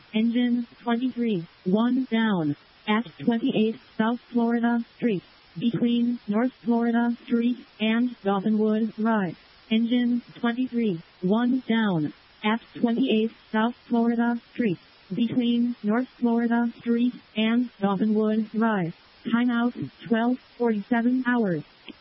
Engine 23, 1 down. At 28 South Florida Street, between North Florida Street and Gothenwood Drive. Engine 23, 1 down. At 28 South Florida Street, between North Florida Street and Gothenwood Drive. Timeout 12:47 hours.